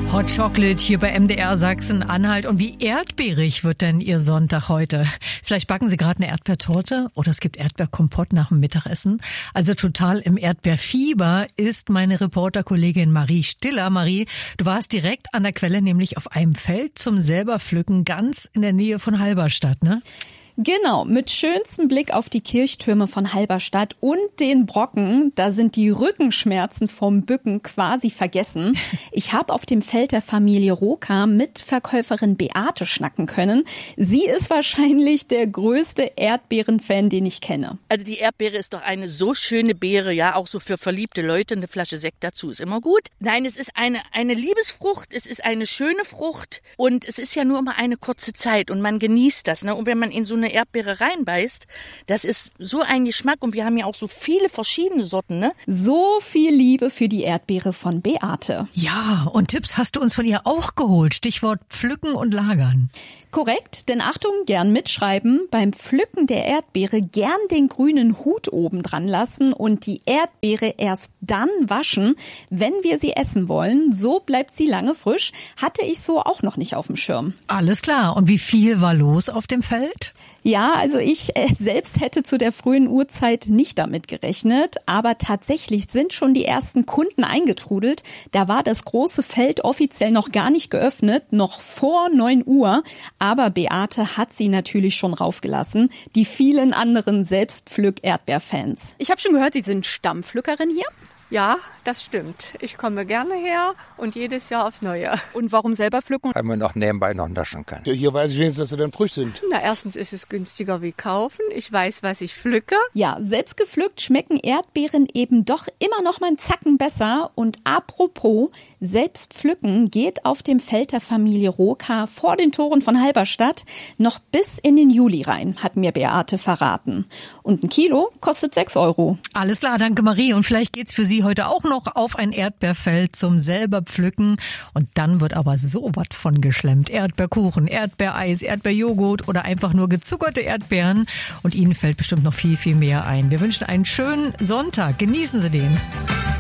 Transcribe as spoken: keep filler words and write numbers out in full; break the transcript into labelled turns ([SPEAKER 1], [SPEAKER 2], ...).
[SPEAKER 1] Hot Chocolate hier bei M D R Sachsen-Anhalt. Und wie erdbeerig wird denn Ihr Sonntag heute? Vielleicht backen Sie gerade eine Erdbeertorte oder es gibt Erdbeerkompott nach dem Mittagessen. Also total im Erdbeerfieber ist meine Reporterkollegin Marie Stiller. Marie, du warst direkt an der Quelle, nämlich auf einem Feld zum Selberpflücken, ganz in der Nähe von Halberstadt, ne?
[SPEAKER 2] Genau, mit schönstem Blick auf die Kirchtürme von Halberstadt und den Brocken. Da sind die Rückenschmerzen vom Bücken quasi vergessen. Ich habe auf dem Feld der Familie Roka mit Verkäuferin Beate schnacken können. Sie ist wahrscheinlich der größte Erdbeeren-Fan, den ich kenne.
[SPEAKER 3] Also die Erdbeere ist doch eine so schöne Beere, ja, auch so für verliebte Leute. Eine Flasche Sekt dazu ist immer gut. Nein, es ist eine, eine Liebesfrucht, es ist eine schöne Frucht und es ist ja nur immer eine kurze Zeit und man genießt das, ne? Und wenn man in so eine Erdbeere reinbeißt, das ist so ein Geschmack und wir haben ja auch so viele verschiedene Sorten, ne?
[SPEAKER 2] So viel Liebe für die Erdbeere von Beate.
[SPEAKER 1] Ja, und Tipps hast du uns von ihr auch geholt. Stichwort Pflücken und Lagern.
[SPEAKER 2] Korrekt, denn Achtung, gern mitschreiben. Beim Pflücken der Erdbeere gern den grünen Hut oben dran lassen und die Erdbeere erst dann waschen, wenn wir sie essen wollen. So bleibt sie lange frisch. Hatte ich so auch noch nicht auf dem Schirm.
[SPEAKER 1] Alles klar. Und wie viel war los auf dem Feld?
[SPEAKER 2] Ja, also ich äh, selbst hätte zu der frühen Uhrzeit nicht damit gerechnet, aber tatsächlich sind schon die ersten Kunden eingetrudelt. Da war das große Feld offiziell noch gar nicht geöffnet, noch vor neun Uhr, aber Beate hat sie natürlich schon raufgelassen, die vielen anderen Selbstpflück-Erdbeerfans.
[SPEAKER 4] Ich habe schon gehört, Sie sind Stammpflückerin hier.
[SPEAKER 5] Ja, das stimmt. Ich komme gerne her und jedes Jahr aufs Neue.
[SPEAKER 4] Und warum selber pflücken?
[SPEAKER 6] Weil man noch nebenbei noch naschen kann.
[SPEAKER 7] Ja, hier weiß ich wenigstens, dass sie dann frisch sind.
[SPEAKER 5] Na, erstens ist es günstiger wie kaufen. Ich weiß, was ich pflücke.
[SPEAKER 2] Ja, selbst gepflückt schmecken Erdbeeren eben doch immer noch mal einen Zacken besser. Und apropos, selbst pflücken geht auf dem Feld der Familie Roka vor den Toren von Halberstadt noch bis in den Juli rein, hat mir Beate verraten. Und ein Kilo kostet sechs Euro.
[SPEAKER 1] Alles klar, danke Marie. Und vielleicht geht's für Sie heute auch noch auf ein Erdbeerfeld zum selber pflücken. Und dann wird aber so was von geschlemmt. Erdbeerkuchen, Erdbeereis, Erdbeerjoghurt oder einfach nur gezuckerte Erdbeeren. Und Ihnen fällt bestimmt noch viel, viel mehr ein. Wir wünschen einen schönen Sonntag. Genießen Sie den.